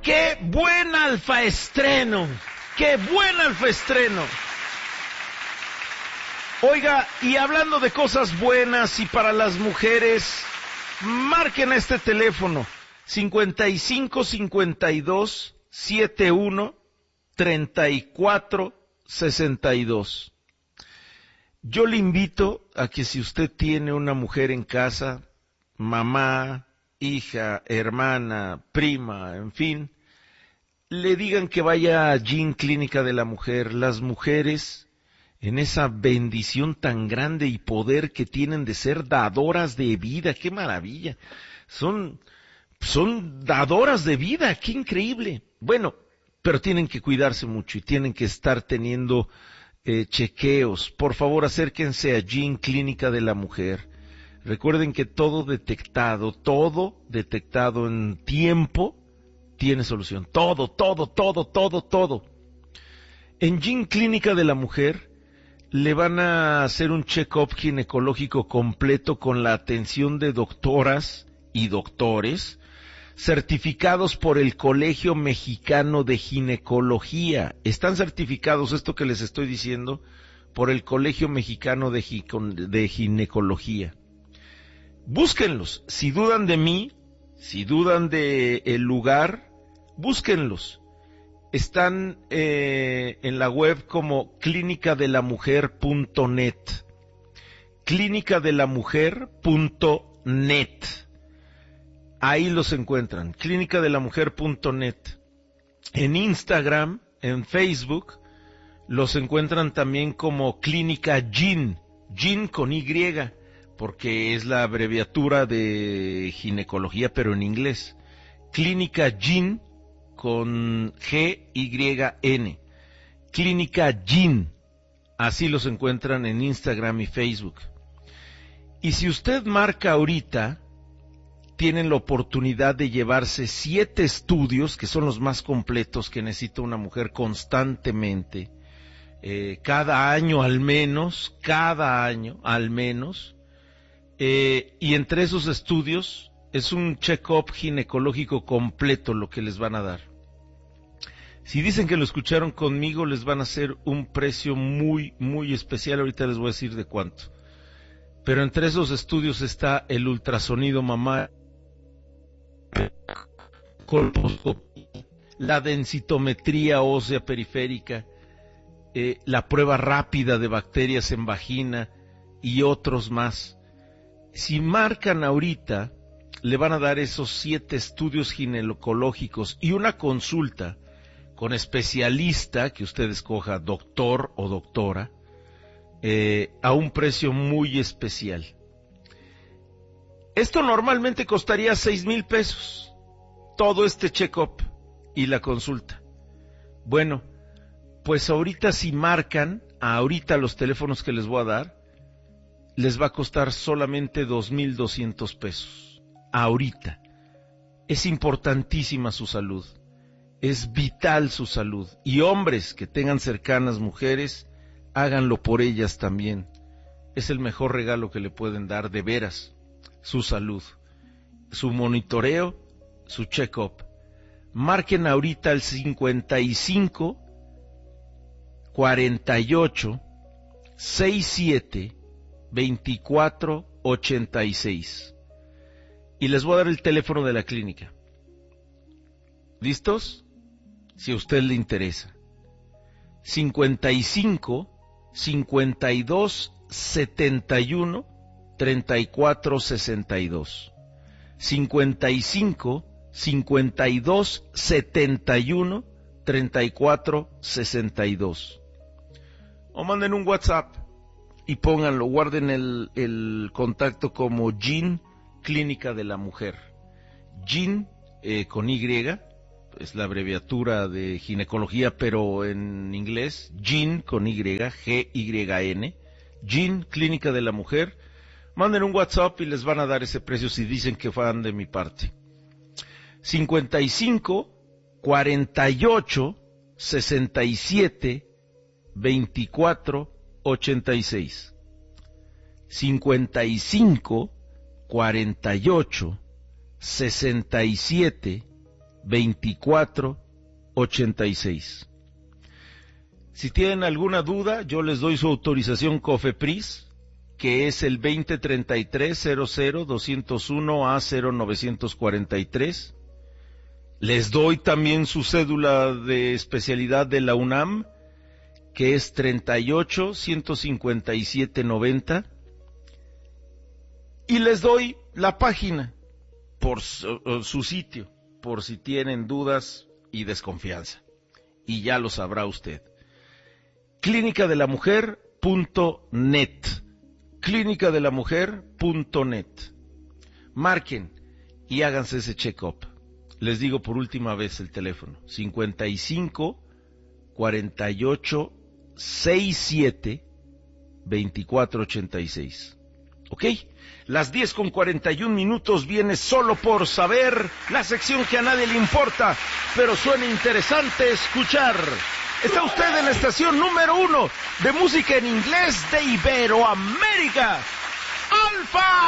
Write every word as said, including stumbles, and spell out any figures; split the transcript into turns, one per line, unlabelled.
¡Qué buen alfaestreno! ¡Qué buen alfaestreno! Oiga, y hablando de cosas buenas y para las mujeres, marquen a este teléfono cincuenta y cinco cincuenta y dos setenta y uno treinta y cuatro sesenta y dos. Yo le invito a que si usted tiene una mujer en casa, mamá, hija, hermana, prima, en fin, le digan que vaya a Gin Clínica de la Mujer. Las mujeres, en esa bendición tan grande y poder que tienen de ser dadoras de vida, ¡qué maravilla! Son, son dadoras de vida, ¡qué increíble! Bueno, pero tienen que cuidarse mucho y tienen que estar teniendo eh, chequeos. Por favor, acérquense a Gin Clínica de la Mujer. Recuerden que todo detectado, todo detectado en tiempo, tiene solución. Todo, todo, todo, todo, todo. En Gin Clínica de la Mujer le van a hacer un check-up ginecológico completo con la atención de doctoras y doctores certificados por el Colegio Mexicano de Ginecología. Están certificados, esto que les estoy diciendo, por el Colegio Mexicano de, de Ginecología. Búsquenlos. Si dudan de mí, si dudan de el lugar, búsquenlos. Están eh, en la web como clínica de la mujer punto net. clínica de la mujer punto net. Ahí los encuentran, clínica de la mujer punto net. En Instagram, en Facebook, los encuentran también como Clínica Gin, Gin con Y, porque es la abreviatura de ginecología, pero en inglés. Clínica Gin con G Y N. Clínica Gin, así los encuentran en Instagram y Facebook. Y si usted marca ahorita, tienen la oportunidad de llevarse siete estudios, que son los más completos que necesita una mujer constantemente, eh, cada año al menos, cada año al menos, eh, y entre esos estudios es un check-up ginecológico completo lo que les van a dar. Si dicen que lo escucharon conmigo, les van a hacer un precio muy, muy especial, ahorita les voy a decir de cuánto. Pero entre esos estudios está el ultrasonido mamar, la densitometría ósea periférica, eh, la prueba rápida de bacterias en vagina y otros más. Si marcan ahorita, le van a dar esos siete estudios ginecológicos y una consulta con especialista que usted escoja, doctor o doctora, eh, a un precio muy especial. Esto normalmente costaría seis mil pesos, todo este check-up y la consulta. Bueno, pues ahorita si marcan, ahorita los teléfonos que les voy a dar, les va a costar solamente dos mil doscientos pesos. Ahorita. Es importantísima su salud, es vital su salud. Y hombres que tengan cercanas mujeres, háganlo por ellas también. Es el mejor regalo que le pueden dar, de veras. Su salud, su monitoreo, su check-up. Marquen ahorita al cincuenta y cinco cuarenta y ocho sesenta y siete veinticuatro ochenta y seis. Y les voy a dar el teléfono de la clínica. ¿Listos? Si a usted le interesa. cincuenta y cinco cincuenta y dos setenta y uno treinta y cuatro sesenta y dos. cincuenta y cinco cincuenta y dos setenta y uno treinta y cuatro sesenta y dos. O manden un WhatsApp y pónganlo, guarden el, el contacto como Gin Clínica de la Mujer. Gin eh, con Y, es la abreviatura de ginecología, pero en inglés, Gin con Y, G Y N. Gin Clínica de la Mujer. Manden un WhatsApp y les van a dar ese precio si dicen que van de mi parte. cincuenta y cinco cuarenta y ocho sesenta y siete veinticuatro ochenta y seis. cincuenta y cinco cuarenta y ocho sesenta y siete veinticuatro ochenta y seis. Si tienen alguna duda, yo les doy su autorización COFEPRIS, que es el veinte treinta y tres cero cero doscientos uno A cero novecientos cuarenta y tres. Les doy también su cédula de especialidad de la UNAM, que es treinta y ocho ciento cincuenta y siete noventa. Y les doy la página por su, su sitio, por si tienen dudas y desconfianza. Y ya lo sabrá usted. clínica de la mujer punto net. clínica de la mujer punto net. Marquen y háganse ese check-up. Les digo por última vez el teléfono: cincuenta y cinco, cuarenta y ocho, sesenta y siete, veinticuatro ochenta y seis. ¿Ok? Las diez con cuarenta y un minutos viene Solo por Saber, la sección que a nadie le importa, pero suena interesante escuchar. Está usted en la estación número uno de música en inglés de Iberoamérica, Alfa.